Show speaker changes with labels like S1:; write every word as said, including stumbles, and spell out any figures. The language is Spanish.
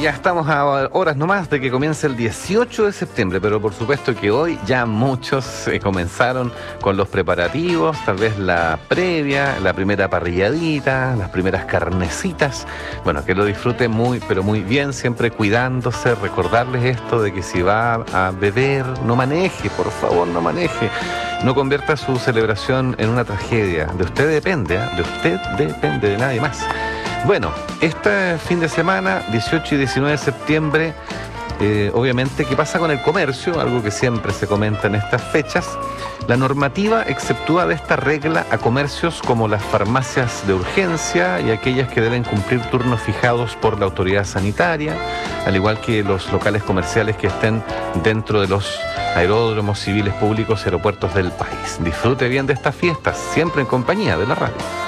S1: ya estamos a horas nomás de que comience el dieciocho de septiembre, pero por supuesto que hoy ya muchos eh, comenzaron con los preparativos, tal vez la previa, la primera parrilladita, las primeras carnecitas. Bueno, que lo disfruten muy, pero muy bien, siempre cuidándose, recordarles esto de que si va a beber, no maneje, por favor, no maneje. No convierta su celebración en una tragedia. De usted depende, ¿eh? De usted depende, de nadie más. Bueno, este fin de semana, dieciocho y diecinueve de septiembre, eh, obviamente, ¿qué pasa con el comercio? Algo que siempre se comenta en estas fechas. La normativa exceptúa de esta regla a comercios como las farmacias de urgencia y aquellas que deben cumplir turnos fijados por la autoridad sanitaria, al igual que los locales comerciales que estén dentro de los aeródromos civiles públicos y aeropuertos del país. Disfrute bien de estas fiestas, siempre en compañía de la radio.